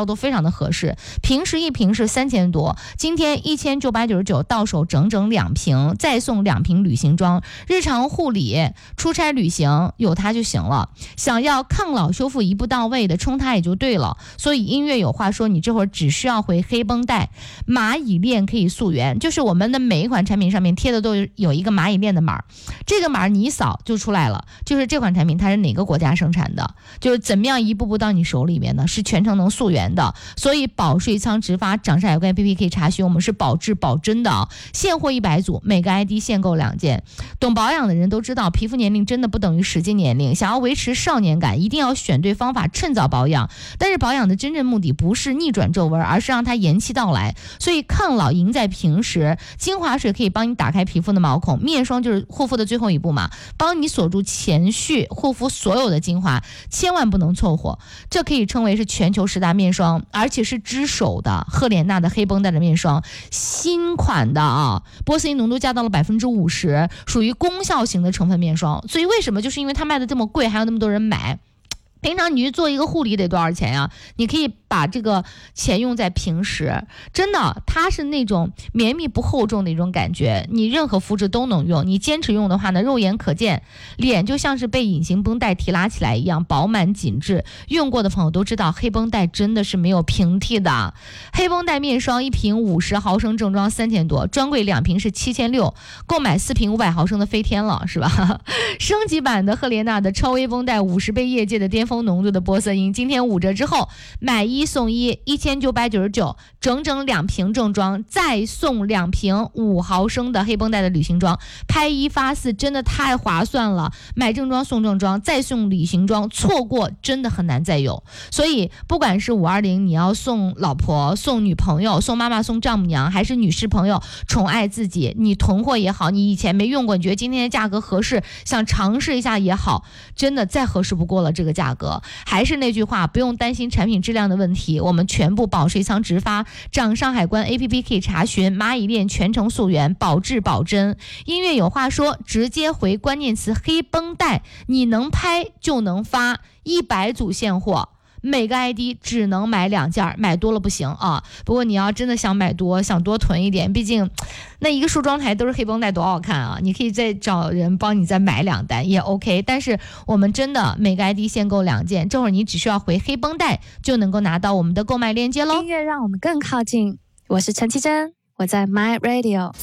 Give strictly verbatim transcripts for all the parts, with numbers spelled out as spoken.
销都非常的合适，平时一瓶是三千多，今天一千九百九十九到手整整两瓶，再送两瓶旅行装，日常护理、出差旅行有它就行了。想要抗老修复一步到位的，冲它也就对了。所以音乐有话说，你这会儿只需要回黑绷带，蚂蚁链可以溯源，就是我们的每一款产品上面贴的都有一个蚂蚁链的码，这个码你一扫就出来了，就是这款产品它是哪个国家生产的，就是怎么样一步步到你手里面呢，是全程能溯源的。所以保税仓直发掌上海关 A P P 可以查询，我们是保质保真的，现货一百组，每个 I D 限购两件。懂保养的人都知道，皮肤年龄真的不等于实际年龄，想要维持少年感，一定要选对方法，趁早保养。但是保养的真正目的不是逆转皱纹，而是让它延期到来。所以抗老赢在平时，精华水可以帮你打开皮肤的毛孔，面霜就是护肤的最后一步嘛，帮你锁住前续护肤所有的精华，千万不能凑合。这可以称为是全球十大面霜，而且是只手的赫莲娜的黑绷带的面霜，新款的啊，玻色因浓度加到了百分之五十，属于功效型的成分面霜。所以为什么就是因为它卖的这么贵，还有那么多人买？平常你去做一个护理得多少钱呀？你可以把这个钱用在平时，真的，它是那种绵密不厚重的一种感觉，你任何肤质都能用。你坚持用的话呢，肉眼可见，脸就像是被隐形绷带提拉起来一样，饱满紧致。用过的朋友都知道，黑绷带真的是没有平替的。黑绷带面霜一瓶五十毫升正装三千多，专柜两瓶是七千六，购买四瓶五百毫升的飞天了，是吧？升级版的赫莲娜的超微绷带，五十倍业界的巅峰浓度的玻色因，今天五折之后买一送一，一千九百九十九，整整两瓶正装，再送两瓶五毫升的黑绷带的旅行装，拍一发四，真的太划算了。买正装送正装，再送旅行装，错过真的很难再有。所以不管是五二零你要送老婆、送女朋友、送妈妈、送丈母娘，还是女士朋友宠爱自己，你囤货也好，你以前没用过，你觉得今天的价格合适，想尝试一下也好，真的再合适不过了。这个价格还是那句话，不用担心产品质量的问题，我们全部保税仓直发，掌上海关 A P P 可以查询，蚂蚁链全程溯源，保质保真。音乐有话说，直接回关键词黑绷带，你能拍就能发，一百组现货，每个 I D 只能买两件，买多了不行啊。不过你要真的想买多，想多囤一点，毕竟那一个梳妆台都是黑绷带，多好看啊！你可以再找人帮你再买两单也 OK。但是我们真的每个 I D 限购两件，这会儿你只需要回黑绷带就能够拿到我们的购买链接喽。 音乐让我们更靠近，我是陈绮贞，我在 My Radio。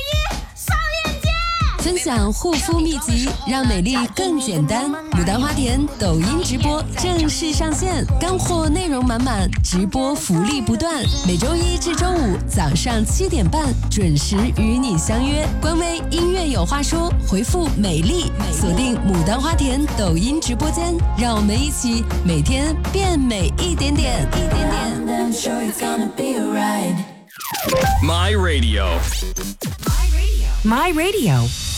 分享护肤秘籍，让美丽更简单。牡丹花田抖音直播正式上线，干货内容满满，直播福利不断。每周一至周五早上七点半准时与你相约。官微音乐有话说，回复美丽，锁定牡丹花田抖音直播间，让我们一起每天变美一点点，一点点。 My Radio. My Radio.